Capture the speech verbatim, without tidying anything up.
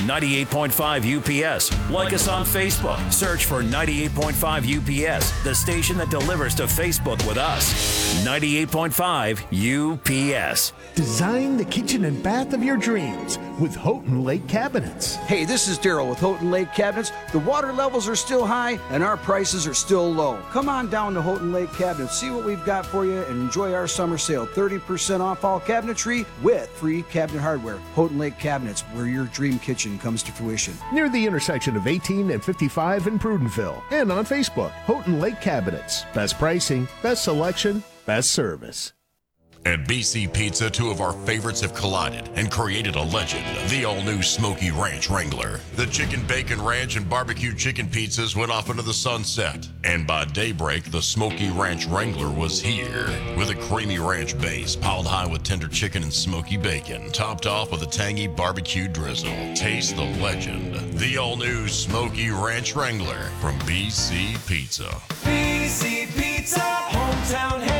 ninety-eight point five U P S. Like us on Facebook. Search for ninety-eight point five U P S, the station that delivers to Facebook with us. ninety-eight point five U P S. Design the kitchen and bath of your dreams with Houghton Lake Cabinets. Hey, this is Daryl with Houghton Lake Cabinets. The water levels are still high and our prices are still low. Come on down to Houghton Lake Cabinets, see what we've got for you, and enjoy our summer sale. thirty percent off all cabinetry with free cabinet hardware. Houghton Lake Cabinets, where your dream kitchen comes to fruition. Near the intersection of eighteen and fifty-five in Prudenville. And on Facebook, Houghton Lake Cabinets. Best pricing, best selection, best service. At B C Pizza, two of our favorites have collided and created a legend, the all-new Smoky Ranch Wrangler. The chicken bacon ranch and barbecue chicken pizzas went off into the sunset, and by daybreak, the Smoky Ranch Wrangler was here, with a creamy ranch base piled high with tender chicken and smoky bacon, topped off with a tangy barbecue drizzle. Taste the legend, the all-new Smoky Ranch Wrangler from B C Pizza. B C Pizza, hometown